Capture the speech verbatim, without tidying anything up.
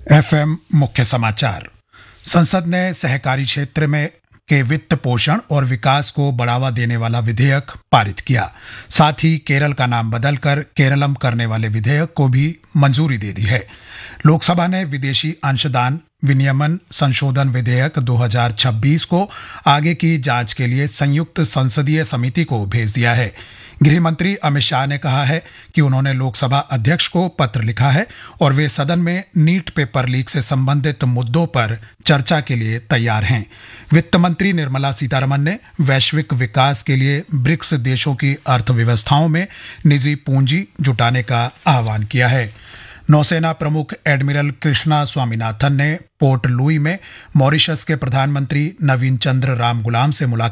FM मुख्य समाचार। संसद ने सहकारी क्षेत्र में के वित्त पोषण और विकास को बढ़ावा देने वाला विधेयक पारित किया। साथ ही केरल का नाम बदलकर केरलम करने वाले विधेयक को भी मंजूरी दे दी है। लोकसभा ने विदेशी अंशदान विनियमन संशोधन विधेयक दो हज़ार छब्बीस को आगे की जांच के लिए संयुक्त संसदीय समिति को भेज दिया है। गृह मंत्री अमित शाह ने कहा है कि उन्होंने लोकसभा अध्यक्ष को पत्र लिखा है और वे सदन में नीट पेपर लीक से संबंधित मुद्दों पर चर्चा के लिए तैयार हैं। वित्त मंत्री निर्मला सीतारमण ने वैश्विक विकास के लिए ब्रिक्स देशों की अर्थव्यवस्थाओं में निजी पूंजी जुटाने का आह्वान किया है। नौसेना प्रमुख एडमिरल कृष्णा स्वामीनाथन ने पोर्ट लुई में मॉरिशस के प्रधानमंत्री नवीन चंद्र राम गुलाम से मुलाकात